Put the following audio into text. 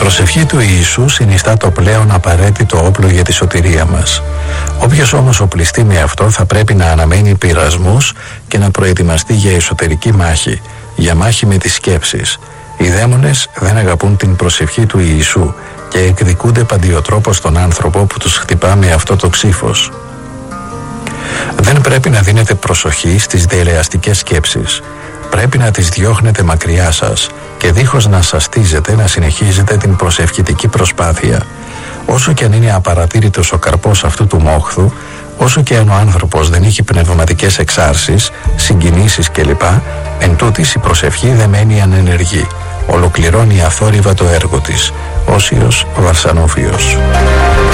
προσευχή του Ιησού συνιστά το πλέον απαραίτητο όπλο για τη σωτηρία μας. Όποιος όμως οπλιστεί με αυτό θα πρέπει να αναμένει πειρασμούς και να προετοιμαστεί για εσωτερική μάχη, για μάχη με τις σκέψεις. Οι δαίμονες δεν αγαπούν την προσευχή του Ιησού και εκδικούνται παντιοτρόπως τον άνθρωπο που τους χτυπά με αυτό το ξύφος. Δεν πρέπει να δίνετε προσοχή στις δελεαστικές σκέψεις. Πρέπει να τις διώχνετε μακριά σας και δίχως να σαστίζετε να συνεχίζετε την προσευχητική προσπάθεια. Όσο και αν είναι απαρατήρητος ο καρπός αυτού του μόχθου, όσο και αν ο άνθρωπος δεν έχει πνευματικές εξάρσεις, συγκινήσεις κλπ, εν τούτης η προσευχή δεν μένει ανενεργή. Ολοκληρώνει αθόρυβα το έργο της. Όσιος Βαρσανόφιος.